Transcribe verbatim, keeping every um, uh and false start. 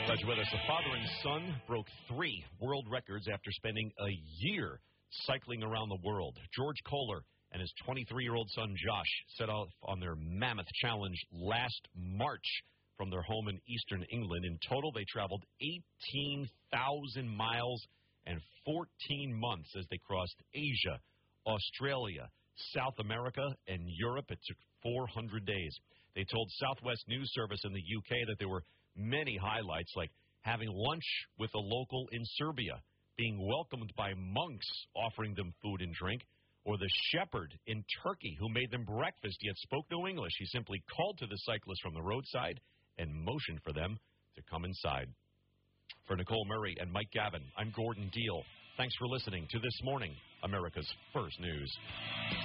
Glad you're with us. A father and son broke three world records after spending a year cycling around the world. George Kohler and his twenty-three-year-old son Josh set off on their mammoth challenge last March from their home in eastern England. In total, they traveled eighteen thousand miles and fourteen months as they crossed Asia, Australia, South America, and Europe. It took four hundred days. They told Southwest News Service in the U K that there were many highlights, like having lunch with a local in Serbia, being welcomed by monks offering them food and drink, or the shepherd in Turkey who made them breakfast yet spoke no English. He simply called to the cyclists from the roadside and motioned for them to come inside. For Nicole Murray and Mike Gavin, I'm Gordon Deal. Thanks for listening to This Morning, America's First News.